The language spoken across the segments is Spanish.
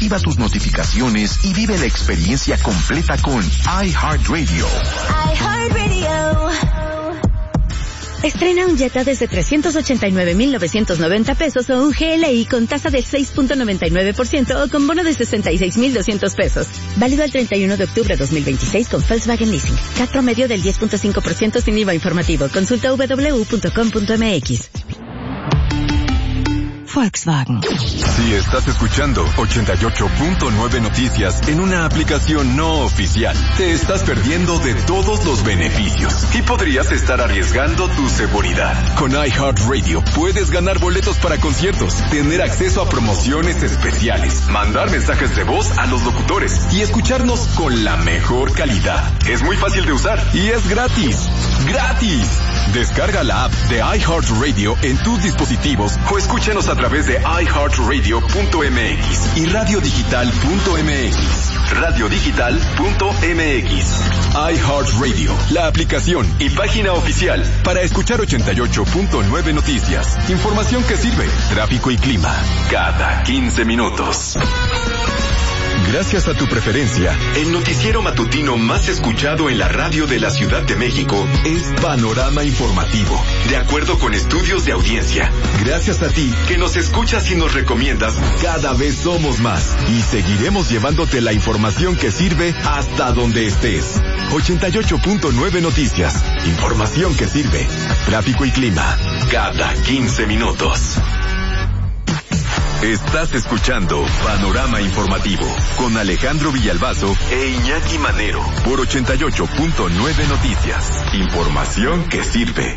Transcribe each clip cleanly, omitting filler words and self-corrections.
activa tus notificaciones y vive la experiencia completa con iHeartRadio. iHeartRadio. Estrena un Jetta desde 389,990 pesos o un GLI con tasa del 6.99% o con bono de 66,200 pesos. Válido al 31 de octubre de 2026 con Volkswagen Leasing. CAT promedio del 10.5% sin IVA informativo. Consulta www.com.mx. Volkswagen. Si estás escuchando 88.9 Noticias en una aplicación no oficial, te estás perdiendo de todos los beneficios y podrías estar arriesgando tu seguridad. Con iHeartRadio puedes ganar boletos para conciertos, tener acceso a promociones especiales, mandar mensajes de voz a los locutores y escucharnos con la mejor calidad. Es muy fácil de usar y es gratis. ¡Gratis! Descarga la app de iHeartRadio en tus dispositivos o escúchanos a través de iHeartRadio.mx y radiodigital.mx. Radiodigital.mx. iHeartRadio, la aplicación y página oficial para escuchar 88.9 Noticias. Información que sirve, tráfico y clima, cada 15 minutos. Gracias a tu preferencia, el noticiero matutino más escuchado en la radio de la Ciudad de México es Panorama Informativo, de acuerdo con estudios de audiencia. Gracias a ti, que nos escuchas y nos recomiendas, cada vez somos más y seguiremos llevándote la información que sirve hasta donde estés. 88.9 Noticias, información que sirve, tráfico y clima, cada 15 minutos. Estás escuchando Panorama Informativo con Alejandro Villalbazo e Iñaki Manero por 88.9 Noticias. Información que sirve.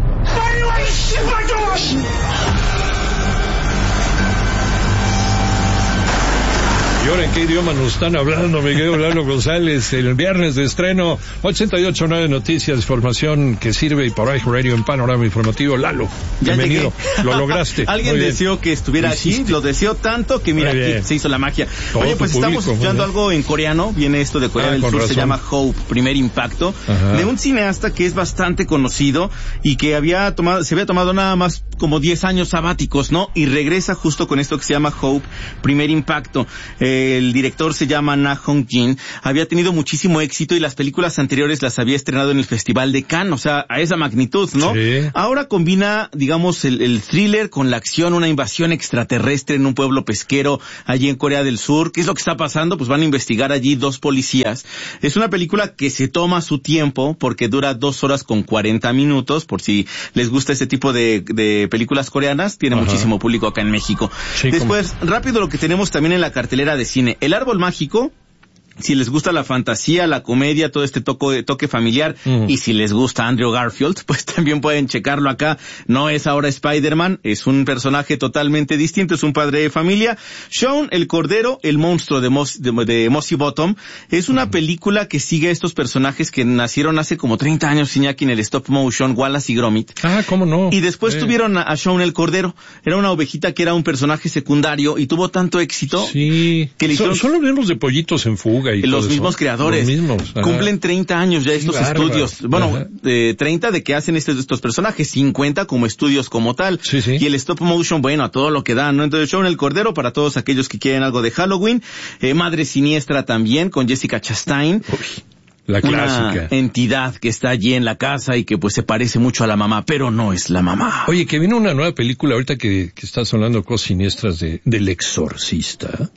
¿Y ahora en qué idioma nos están hablando, Miguel Lalo González? El viernes de estreno, 88.9 Noticias, información que sirve y por iHeartRadio en Panorama Informativo. Lalo, bienvenido. Lo lograste. Alguien deseó que estuviera aquí, lo deseó tanto que mira, aquí se hizo la magia. Oye, pues estamos escuchando algo en coreano, viene esto de Corea del Sur, se llama Hope, Primer Impacto, de un cineasta que es bastante conocido y que se había tomado nada más como 10 años sabáticos, ¿no? Y regresa justo con esto que se llama Hope, Primer Impacto. El director se llama Na Hong-jin, había tenido muchísimo éxito y las películas anteriores las había estrenado en el Festival de Cannes, o sea, a esa magnitud, ¿no? Sí. Ahora combina, digamos, el thriller con la acción, una invasión extraterrestre en un pueblo pesquero allí en Corea del Sur. ¿Qué es lo que está pasando? Pues van a investigar allí 2 policías. Es una película que se toma su tiempo porque dura 2 horas con 40 minutos, por si les gusta este tipo de películas coreanas, tiene muchísimo público acá en México. Sí, después, rápido lo que tenemos también en la cartelera de cine. El Árbol Mágico, si les gusta la fantasía, la comedia, todo este toque familiar, y si les gusta Andrew Garfield, pues también pueden checarlo acá. No es ahora Spider-Man, es un personaje totalmente distinto, es un padre de familia. Shaun el Cordero, el monstruo de Mossy Bottom, es una película que sigue a estos personajes que nacieron hace como 30 años, Iñaki, en el stop motion, Wallace y Gromit. Ah, ¿cómo no? Y después tuvieron a Shaun el Cordero, era una ovejita que era un personaje secundario y tuvo tanto éxito. Sí, que le hicieron... son los mismos de Pollitos en Fuga. Y los mismos creadores. Los mismos. Cumplen 30 años ya estos estudios. Bueno, 30 de que hacen estos personajes, 50 como estudios como tal. Sí, sí. Y el stop motion, bueno, a todo lo que dan, ¿no? Entonces, Shaun el Cordero para todos aquellos que quieren algo de Halloween. Madre Siniestra también, con Jessica Chastain. Uy. La clásica. Una entidad que está allí en la casa y que pues se parece mucho a la mamá, pero no es la mamá. Oye, que viene una nueva película ahorita que estás hablando cosas siniestras del Exorcista.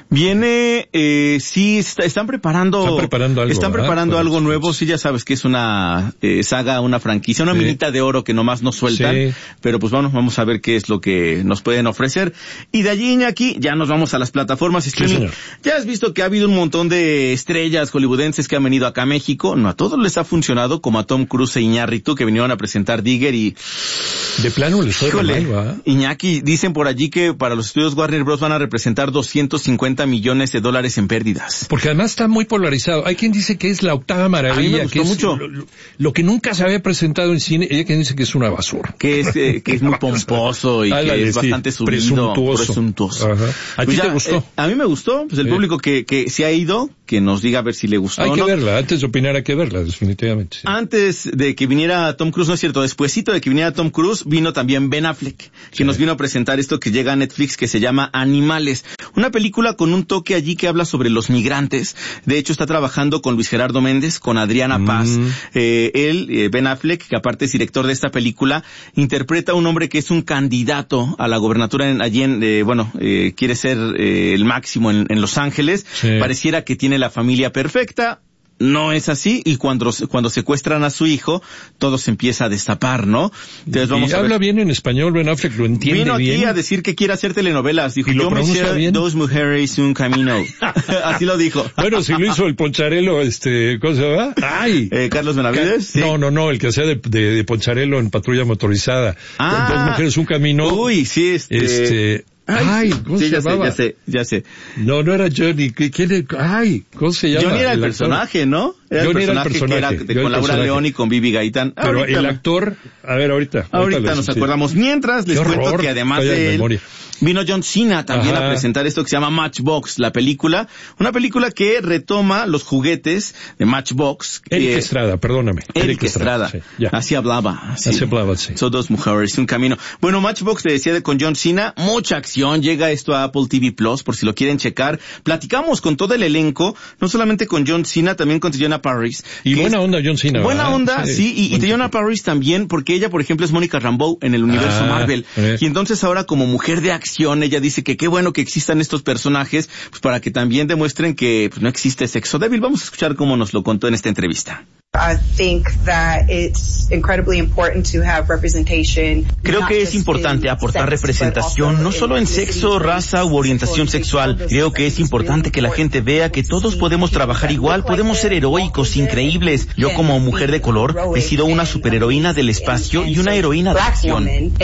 Viene, sí, están preparando algo nuevo, sí, ya sabes que es una saga, una franquicia, una minita de oro que nomás nos sueltan, pero pues vamos a ver qué es lo que nos pueden ofrecer. Y de allí, Iñaki, ya nos vamos a las plataformas streaming. Ya has visto que ha habido un montón de estrellas hollywoodenses que han venido acá a México, no a todos les ha funcionado, como a Tom Cruise e Iñárritu, que vinieron a presentar Digger y... De plano les fue mal, ¿va? Iñaki, dicen por allí que para los estudios Warner Bros. Van a representar $250 millones en pérdidas. Porque además está muy polarizado. Hay quien dice que es la octava maravilla, a mí me gustó que es mucho. Lo que nunca se había presentado en cine, ella quien dice que es una basura. Que es muy pomposo y que es bastante subido, presuntuoso. Ajá. ¿A ti te gustó? A mí me gustó, pues el público que se ha ido, que nos diga a ver si le gustó. Hay que verla, antes de opinar hay que verla, definitivamente. Sí. Antes de que viniera Tom Cruise, no es cierto, despuesito de que viniera Tom Cruise, vino también Ben Affleck, que nos vino a presentar esto que llega a Netflix, que se llama Animales. Una película con un toque allí que habla sobre los migrantes. De hecho, está trabajando con Luis Gerardo Méndez, con Adriana Paz. Ben Affleck, que aparte es director de esta película, interpreta a un hombre que es un candidato a la gobernatura allí quiere ser el máximo en Los Ángeles. Sí. Pareciera que tiene la familia perfecta. No es así, y cuando secuestran a su hijo, todo se empieza a destapar, ¿no? Entonces habla bien en español, Ben Affleck, lo entiende bien. Vino aquí a decir que quiere hacer telenovelas. Dijo, yo me hice Dos Mujeres y un Camino. Así lo dijo. Bueno, si lo hizo el Poncharelo, ¿cómo se llama? ¡Ay! ¿Carlos Benavides? ¿Sí? No, el que hacía de Poncharelo en Patrulla Motorizada. Dos Mujeres, un Camino. Uy, sí, ¿cómo se llamaba? Ya sé. No era Johnny. ¿Cómo se llama? Johnny era el personaje, ¿no? Johnny era el personaje. Que era con Laura León y con Vivi Gaitán. Pero el actor, a ver, ahorita nos acordamos. Mientras, les cuento que además de él, vino John Cena también a presentar esto que se llama Matchbox, la película. Una película que retoma los juguetes de Matchbox. Eric Estrada, perdóname. Eric Estrada. Sí, así hablaba. Sí. Son Dos Mujeres y un Camino. Bueno, Matchbox, te decía, con John Cena, mucha acción. Llega esto a Apple TV Plus, por si lo quieren checar. Platicamos con todo el elenco, no solamente con John Cena, también con Teyonah Parris. Y buena onda John Cena. Buena onda, sí. Y Teyonah Parris también, porque ella, por ejemplo, es Mónica Rambeau en el universo Marvel. Y entonces ahora, como mujer de acción, ella dice que qué bueno que existan estos personajes, pues para que también demuestren que no existe sexo débil. Vamos a escuchar cómo nos lo contó en esta entrevista. Creo que es importante aportar representación, no solo en sexo, raza u orientación sexual. Creo que es importante que la gente vea que todos podemos trabajar igual, podemos ser heroicos, increíbles. Yo, como mujer de color, he sido una superheroína del espacio y una heroína de acción.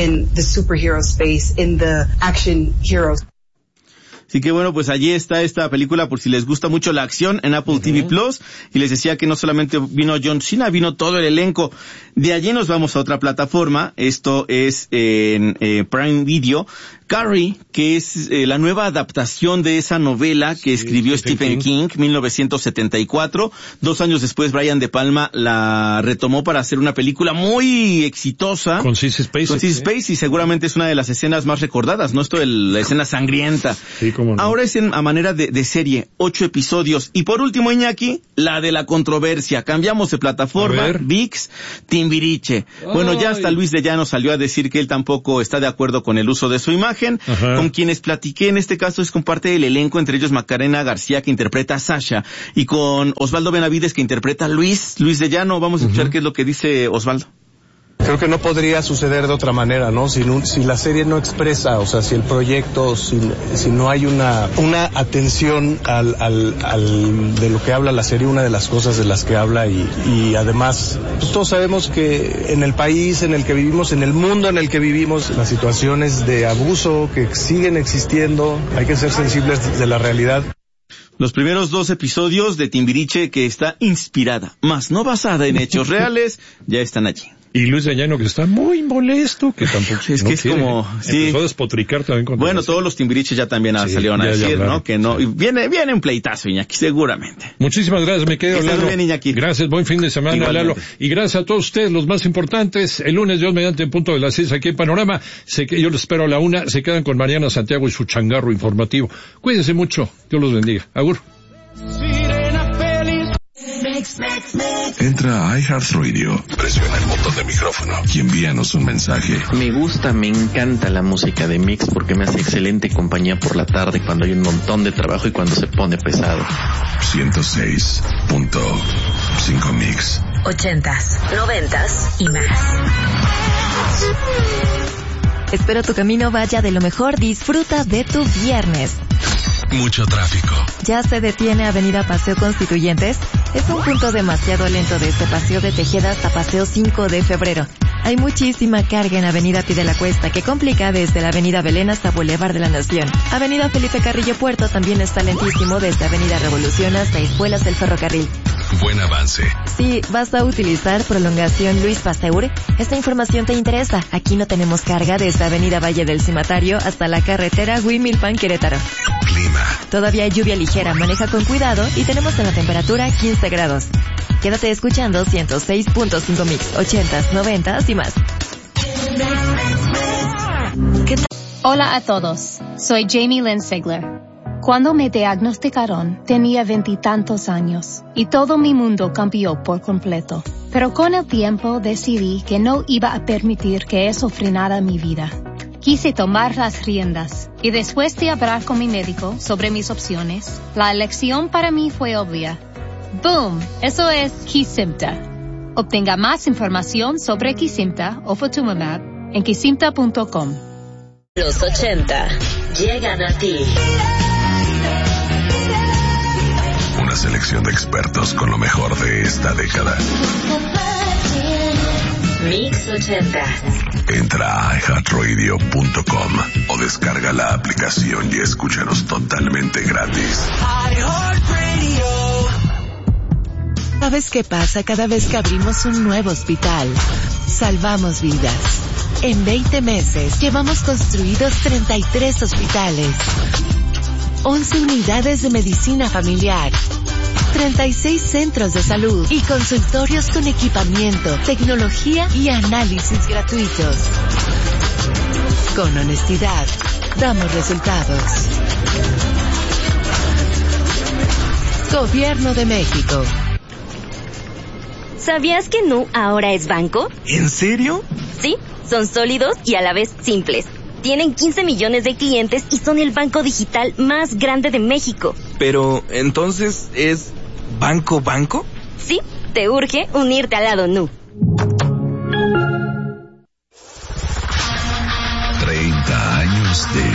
Así que bueno, pues allí está esta película por si les gusta mucho la acción en Apple TV Plus. Y les decía que no solamente vino John Cena, vino todo el elenco. De allí nos vamos a otra plataforma. Esto es en Prime Video. Carrie, que es la nueva adaptación de esa novela que escribió Stephen King, 1974. 2 años después, Brian De Palma la retomó para hacer una película muy exitosa. Con Sissy Spacey, seguramente es una de las escenas más recordadas, ¿no? Esto de la escena sangrienta. Sí, cómo no. Ahora es a manera de serie, 8 episodios. Y por último, Iñaki, la de la controversia. Cambiamos de plataforma, ViX, Timbiriche. Bueno, ya hasta Luis de Llano salió a decir que él tampoco está de acuerdo con el uso de su imagen. Con quienes platiqué en este caso es con parte del elenco, entre ellos Macarena García, que interpreta a Sasha, y con Osvaldo Benavides, que interpreta a Luis de Llano. Vamos a escuchar qué es lo que dice Osvaldo. Creo que no podría suceder de otra manera, ¿no? Si la serie no expresa, o sea, si el proyecto, si no hay una atención de lo que habla la serie, una de las cosas de las que habla y además, pues todos sabemos que en el país en el que vivimos, en el mundo en el que vivimos, las situaciones de abuso que siguen existiendo, hay que ser sensibles de la realidad. Los primeros 2 episodios de Timbiriche, que está inspirada, más no basada en hechos reales, ya están allí. Y Luis de Llano, que está muy molesto, que tampoco es que no es quiere, como empezó a despotricar también contra todos los Timbiriches ya también salieron a decir, ¿no? Que no, y viene un pleitazo, Iñaki, seguramente. Muchísimas gracias, me quedo Lalo. Bien, Iñaki. Gracias, buen fin de semana, igualmente. Lalo. Y gracias a todos ustedes, los más importantes. El lunes, Dios mediante, en punto de las 6 aquí en Panorama. Yo los espero a la 1. Se quedan con Mariana Santiago y su changarro informativo. Cuídense mucho. Dios los bendiga. Agur. Entra a iHeartRadio, presiona el botón de micrófono y envíanos un mensaje. Me encanta la música de Mix porque me hace excelente compañía por la tarde cuando hay un montón de trabajo y cuando se pone pesado. 106.5 Mix. 80s, 90s y más. Espero tu camino vaya de lo mejor. Disfruta de tu viernes. Mucho tráfico. Ya se detiene Avenida Paseo Constituyentes. Es un punto demasiado lento desde Paseo de Tejeda hasta Paseo 5 de Febrero. Hay muchísima carga en Avenida Pie de la Cuesta, que complica desde la Avenida Belén hasta Boulevard de la Nación. Avenida Felipe Carrillo Puerto también está lentísimo desde Avenida Revolución hasta Espuelas del Ferrocarril. Buen avance. Si vas a utilizar prolongación Luis Pasteur, esta información te interesa. Aquí no tenemos carga desde Avenida Valle del Cimatario hasta la carretera Huimilpan Querétaro. Clima. Todavía hay lluvia ligera, maneja con cuidado y tenemos en la temperatura 15 grados. Quédate escuchando 106.5 Mix, 80s, 90s y más. Hola a todos, soy Jamie Lynn Sigler. Cuando me diagnosticaron, tenía 20 y tantos años y todo mi mundo cambió por completo. Pero con el tiempo decidí que no iba a permitir que eso frenara mi vida. Quise tomar las riendas y después de hablar con mi médico sobre mis opciones, la elección para mí fue obvia. ¡Boom! Eso es Kesimpta. Obtenga más información sobre Kesimpta o Ofatumumab en kesimpta.com. Los 80 llegan a ti. Una selección de expertos con lo mejor de esta década. Mix 80. Entra a iHeartRadio.com o descarga la aplicación y escúchanos totalmente gratis. ¿Sabes qué pasa cada vez que abrimos un nuevo hospital? Salvamos vidas. En 20 meses llevamos construidos 33 hospitales, 11 unidades de medicina familiar, 36 centros de salud y consultorios con equipamiento, tecnología y análisis gratuitos. Con honestidad, damos resultados. Gobierno de México. ¿Sabías que Nu ahora es banco? ¿En serio? Sí, son sólidos y a la vez simples. Tienen 15 millones de clientes y son el banco digital más grande de México. Pero, ¿entonces es banco? Sí, te urge unirte al lado Nu. 30 años de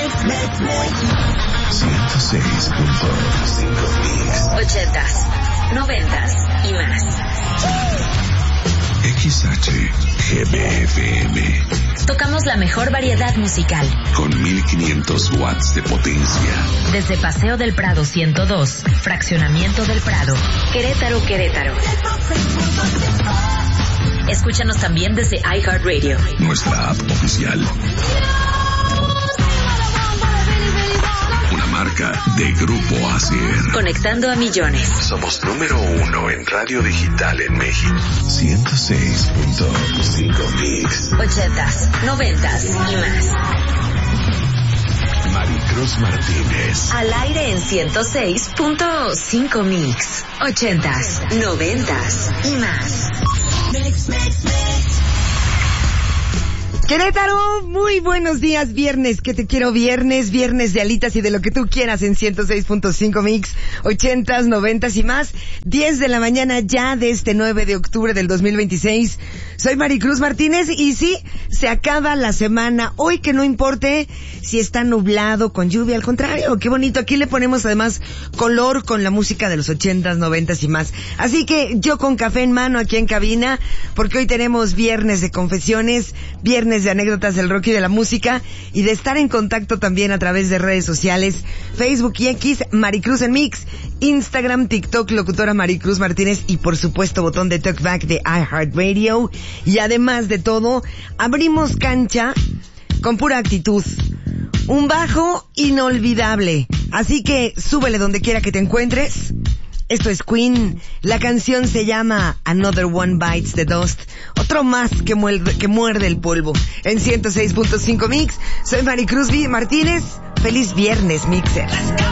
106.5 Mix. 80s, 90s y más. XHGBFM. Tocamos la mejor variedad musical. Con 1500 watts de potencia. Desde Paseo del Prado 102, Fraccionamiento del Prado, Querétaro. Escúchanos también desde iHeartRadio. Nuestra app oficial. Una marca de Grupo Asier. Conectando a millones. Somos número 1 en radio digital en México. 106.5 Mix. 80s, 90s y más. Maricruz Martínez. Al aire en 106.5 Mix. 80s, 90s y más. Querétaro, muy buenos días, viernes, que te quiero viernes de alitas y de lo que tú quieras en 106.5 Mix, 80s, 90s y más, 10 de la mañana ya de este 9 de octubre del 2026. Soy Maricruz Martínez y sí, se acaba la semana, hoy que no importe si está nublado, con lluvia, al contrario, qué bonito, aquí le ponemos además color con la música de los 80s, 90s y más. Así que yo con café en mano aquí en cabina, porque hoy tenemos viernes de confesiones, viernes de anécdotas del rock y de la música y de estar en contacto también a través de redes sociales, Facebook y X, Maricruz en Mix, Instagram, TikTok, locutora Maricruz Martínez y por supuesto botón de talkback de iHeartRadio. Y además de todo, abrimos cancha con pura actitud. Un bajo inolvidable. Así que súbele donde quiera que te encuentres. Esto es Queen, la canción se llama Another One Bites the Dust, otro más que muerde el polvo. En 106.5 Mix, soy Maricruz Martínez, feliz viernes, Mixer.